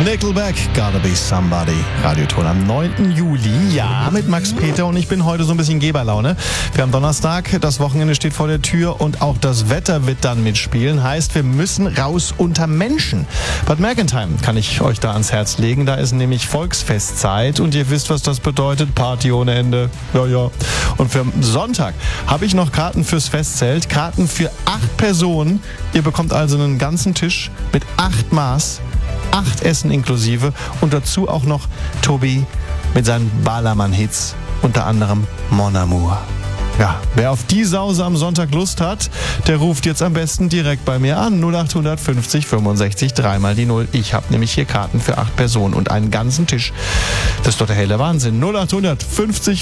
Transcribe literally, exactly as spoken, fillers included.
Nickelback, Gotta Be Somebody. Radioton am neunten Juli. Ja, mit Max Peter und ich bin heute so ein bisschen Geberlaune. Wir haben Donnerstag, das Wochenende steht vor der Tür und auch das Wetter wird dann mitspielen. Heißt, wir müssen raus unter Menschen. Bad Mergentheim kann ich euch da ans Herz legen. Da ist nämlich Volksfestzeit und ihr wisst, was das bedeutet. Party ohne Ende. Ja, ja. Und für Sonntag habe ich noch Karten fürs Festzelt. Karten für acht Personen. Ihr bekommt also einen ganzen Tisch mit acht Maß. Acht Essen inklusive und dazu auch noch Tobi mit seinen Ballermann-Hits, unter anderem Mon Amour. Ja, wer auf die Sause am Sonntag Lust hat, der ruft jetzt am besten direkt bei mir an. null acht fünfzig fünfundsechzig, dreimal die Null. Ich habe nämlich hier Karten für acht Personen und einen ganzen Tisch. Das ist doch der helle Wahnsinn. null acht fünfzig